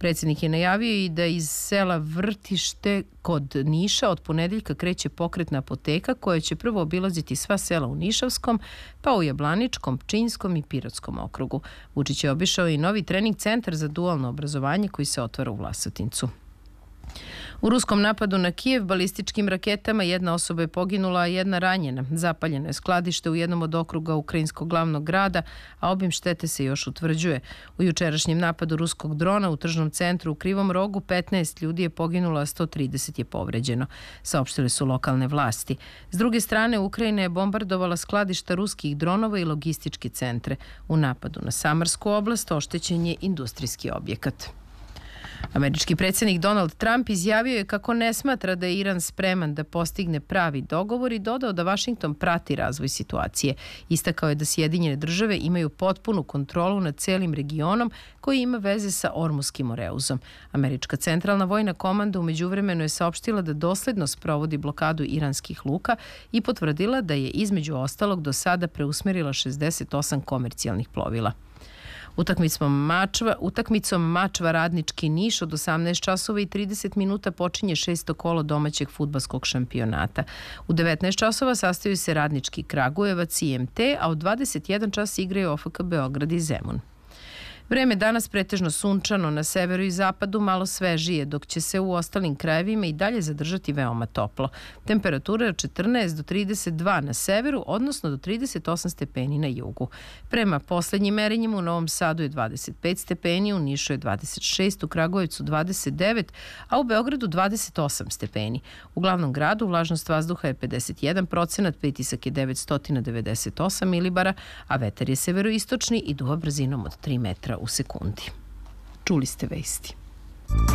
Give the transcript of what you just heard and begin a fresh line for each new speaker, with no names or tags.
Predsjednik je najavio i da iz sela Vrtište kod Niša od ponedeljka kreće pokretna apoteka koja će prvo obilaziti sva sela u Nišavskom, pa u Jablaničkom, Pčinjskom i Pirotskom okrugu. Vučić je obišao i novi trening centar za dualno obrazovanje koji se otvara u Vlasotincu. U ruskom napadu na Kijev balističkim raketama jedna osoba je poginula, a jedna ranjena. Zapaljeno je skladište u jednom od okruga ukrajinskog glavnog grada, a obim štete se još utvrđuje. U jučerašnjem napadu ruskog drona u tržnom centru u Krivom Rogu 15 ljudi je poginulo, a 130 je povređeno, saopštile su lokalne vlasti. S druge strane, Ukrajina je bombardovala skladišta ruskih dronova i logističke centre. U napadu na Samarsku oblast oštećen je industrijski objekat. Američki predsjednik Donald Trump izjavio je kako ne smatra da je Iran spreman da postigne pravi dogovor i dodao da Vašington prati razvoj situacije. Istakao je da Sjedinjene države imaju potpunu kontrolu nad celim regionom koji ima veze sa Ormuskim oreuzom. Američka centralna vojna komanda u međuvremenu je saopštila da dosledno sprovodi blokadu iranskih luka i potvrdila da je između ostalog do sada preusmerila 68 komercijalnih plovila. Utakmicom Mačva Radnički Niš od 18 časova i 30 minuta počinje 6. kolo domaćeg fudbalskog šampionata. U 19 časova sastaju se Radnički Kragujevac i IMT, a u 21 čas igraju OFK Beograd i Zemun. Vreme danas pretežno sunčano, na severu i zapadu malo svežije, dok će se u ostalim krajevima i dalje zadržati veoma toplo. Temperatura je od 14 do 32 na severu, odnosno do 38 stepeni na jugu. Prema poslednjim merenjima u Novom Sadu je 25 stepeni, u Nišu je 26, u Kragujevcu 29, a u Beogradu 28 stepeni. U glavnom gradu vlažnost vazduha je 51%, pritisak je 998 milibara, a vetar je severoistočni i duva brzinom od 3 metra u sekundi. Čuli ste vesti.